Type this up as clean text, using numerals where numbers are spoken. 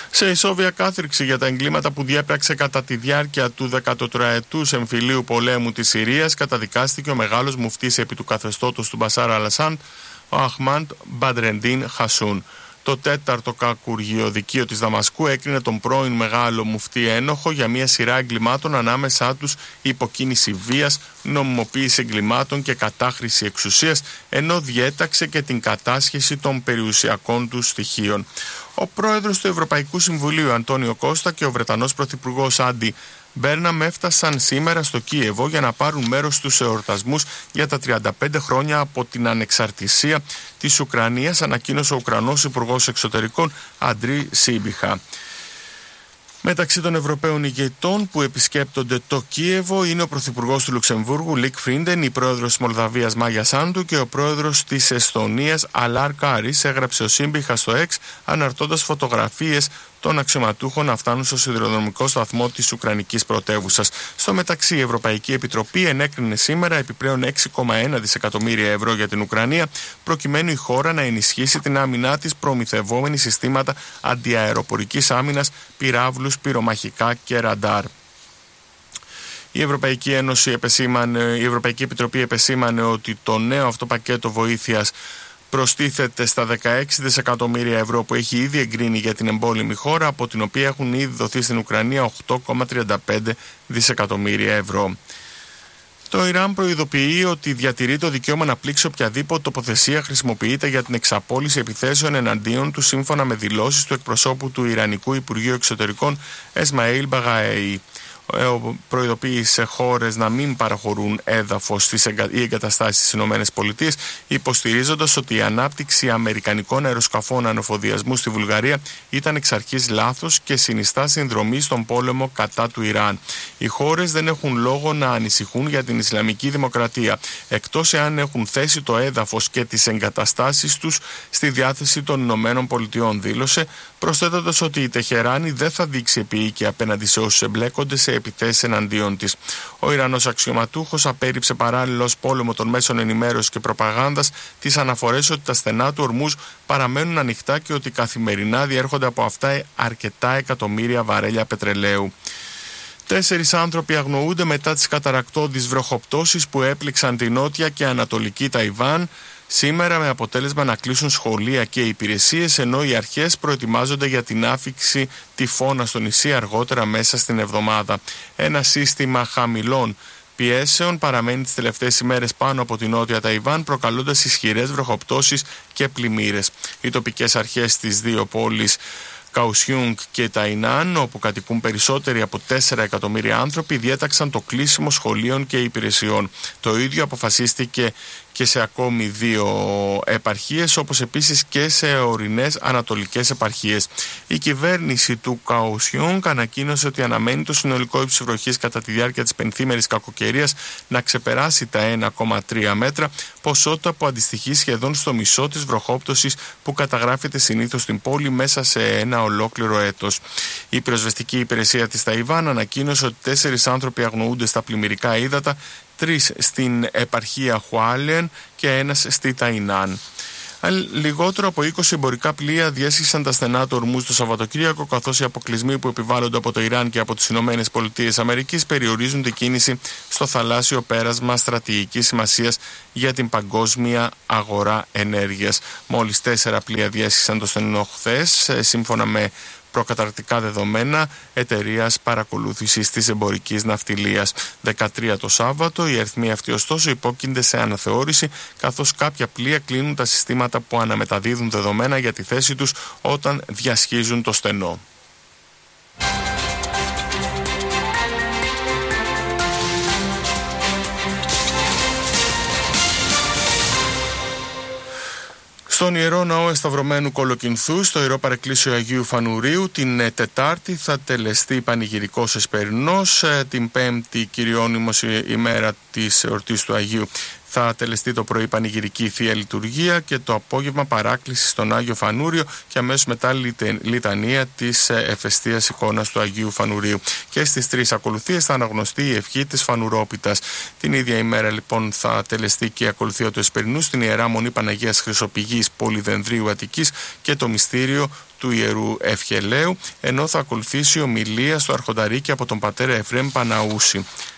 Σε ισόβια κάθριξη για τα εγκλήματα που διέπραξε κατά τη διάρκεια του 14ετούς εμφυλίου πολέμου της Συρίας, καταδικάστηκε ο μεγάλος μουφτής επί του καθεστώτος του Μπασάρ Αλ-Ασάντ, ο Αχμάντ Μπαντρεντίν Χασούν. Το τέταρτο κακουργειοδικείο της Δαμασκού έκρινε τον πρώην μεγάλο μουφτή ένοχο για μια σειρά εγκλημάτων, ανάμεσά τους υποκίνηση βίας, νομιμοποίηση εγκλημάτων και κατάχρηση εξουσίας, ενώ διέταξε και την κατάσχεση των περιουσιακών του στοιχείων. Ο πρόεδρος του Ευρωπαϊκού Συμβουλίου Αντώνιο Κώστα και ο Βρετανός πρωθυπουργός Άντι Μπέρναμ έφτασαν σήμερα στο Κίεβο για να πάρουν μέρος στους εορτασμούς για τα 35 χρόνια από την ανεξαρτησία της Ουκρανίας, ανακοίνωσε ο Ουκρανός Υπουργός Εξωτερικών Αντρί Σίμπιχα. Μεταξύ των Ευρωπαίων ηγετών που επισκέπτονται το Κίεβο είναι ο Πρωθυπουργός του Λουξεμβούργου Λικ Φρίντεν, η Πρόεδρος της Μολδαβίας Μάγια Σάντου και ο Πρόεδρος της Εσθονίας Αλάρ Κάρις, έγραψε ο Σύμπιχα στο X, αναρτώντας φωτογραφίες των αξιωματούχων να φτάνουν στο σιδηροδρομικό σταθμό της Ουκρανικής πρωτεύουσας. Στο μεταξύ, η Ευρωπαϊκή Επιτροπή ενέκρινε σήμερα επιπλέον 6,1 δισεκατομμύρια ευρώ για την Ουκρανία, προκειμένου η χώρα να ενισχύσει την άμυνά της προμηθευόμενη συστήματα αντιαεροπορικής άμυνας, πυράβλους, πυρομαχικά και ραντάρ. Η Ευρωπαϊκή Επιτροπή επεσήμανε ότι το νέο αυτό πακέτο βοήθειας προστίθεται στα 16 δισεκατομμύρια ευρώ που έχει ήδη εγκρίνει για την εμπόλεμη χώρα, από την οποία έχουν ήδη δοθεί στην Ουκρανία 8,35 δισεκατομμύρια ευρώ. Το Ιράν προειδοποιεί ότι διατηρεί το δικαίωμα να πλήξει οποιαδήποτε τοποθεσία χρησιμοποιείται για την εξαπόλυση επιθέσεων εναντίον του, σύμφωνα με δηλώσεις του εκπροσώπου του Ιρανικού Υπουργείου Εξωτερικών Εσμαήλ Μπαγαέι. Προειδοποίησε χώρες να μην παραχωρούν έδαφος ή εγκαταστάσεις στις ΗΠΑ, υποστηρίζοντας ότι η ανάπτυξη αμερικανικών αεροσκαφών ανεφοδιασμού στη Βουλγαρία ήταν εξ αρχής λάθος και συνιστά συνδρομή στον πόλεμο κατά του Ιράν. Οι χώρες δεν έχουν λόγο να ανησυχούν για την Ισλαμική Δημοκρατία, εκτός εάν έχουν θέσει το έδαφος και τις εγκαταστάσεις τους στη διάθεση των ΗΠΑ, δήλωσε, προσθέτοντας ότι η Τεχεράνη δεν θα δείξει επίοικη απέναντι σε όσους εμπλέκονται σε επιθέσεις εναντίον της. Ο Ιρανός αξιωματούχος απέρριψε παράλληλα ως πόλεμο των μέσων ενημέρωσης και προπαγάνδας τις αναφορές ότι τα στενά του Ορμούζ παραμένουν ανοιχτά και ότι καθημερινά διέρχονται από αυτά αρκετά εκατομμύρια βαρέλια πετρελαίου. 4 άνθρωποι αγνοούνται μετά τις καταρρακτώδεις βροχοπτώσεις που έπληξαν την νότια και ανατολική Ταϊβάν σήμερα, με αποτέλεσμα να κλείσουν σχολεία και υπηρεσίες, ενώ οι αρχές προετοιμάζονται για την άφιξη τυφώνα στο νησί αργότερα μέσα στην εβδομάδα. Ένα σύστημα χαμηλών πιέσεων παραμένει τις τελευταίες ημέρες πάνω από την νότια Ταϊβάν, προκαλώντας ισχυρές βροχοπτώσεις και πλημμύρες. Οι τοπικές αρχές στις δύο πόλεις Καουσιούγκ και Ταϊνάν, όπου κατοικούν περισσότεροι από 4 εκατομμύρια άνθρωποι, διέταξαν το κλείσιμο σχολείων και υπηρεσιών. Το ίδιο αποφασίστηκε και σε ακόμη 2 επαρχίες, όπως επίσης και σε ορεινές ανατολικές επαρχίες. Η κυβέρνηση του Καουσιούγκ ανακοίνωσε ότι αναμένει το συνολικό ύψος βροχής κατά τη διάρκεια της πενθήμερης κακοκαιρίας να ξεπεράσει τα 1,3 μέτρα, ποσότητα που αντιστοιχεί σχεδόν στο μισό της βροχόπτωσης που καταγράφεται συνήθως στην πόλη μέσα σε ένα ολόκληρο έτος. Η πυροσβεστική υπηρεσία της Ταϊβάν ανακοίνωσε ότι 4 άνθρωποι αγνοούνται στα πλημμυρικά ύδατα, 3 στην επαρχία Χουάλεν και 1 στη Ταϊνάν. Λιγότερο από 20 εμπορικά πλοία διέσχισαν τα στενά του Ορμούζ το Σαββατοκύριακο, καθώς οι αποκλεισμοί που επιβάλλονται από το Ιράν και από τις ΗΠΑ περιορίζουν την κίνηση στο θαλάσσιο πέρασμα στρατηγικής σημασίας για την παγκόσμια αγορά ενέργειας. Μόλις 4 πλοία διέσχισαν το στενό χθες, σύμφωνα με προκαταρκτικά δεδομένα εταιρείας παρακολούθησης της εμπορικής ναυτιλίας. 13 το Σάββατο. Οι αριθμοί αυτοί ωστόσο υπόκεινται σε αναθεώρηση, καθώς κάποια πλοία κλείνουν τα συστήματα που αναμεταδίδουν δεδομένα για τη θέση τους όταν διασχίζουν το στενό. Στον Ιερό Ναό Εσταυρωμένου Κολοκυνθού, στο Ιερό Παρεκκλήσιο Αγίου Φανουρίου, την Τετάρτη θα τελεστεί πανηγυρικός εσπερινός, την Πέμπτη κυριώνυμος ημέρα της εορτής του Αγίου Θα τελεστεί το πρωί πανηγυρική Θεία Λειτουργία και το απόγευμα παράκληση στον Άγιο Φανούριο και αμέσως μετά λιτανία της εφεστίας εικόνας του Αγίου Φανουρίου. Και στις 3 ακολουθίες θα αναγνωστεί η ευχή της Φανουρόπιτας. Την ίδια ημέρα λοιπόν θα τελεστεί και η ακολουθία του Εσπερινού στην Ιερά Μονή Παναγίας Χρυσοπηγής Πολυδενδρίου Αττικής και το μυστήριο του Ιερού Ευχελαίου, ενώ θα ακολουθήσει ομιλία στο Αρχονταρίκι από τον πατέρα Εφραίμ Παναούση.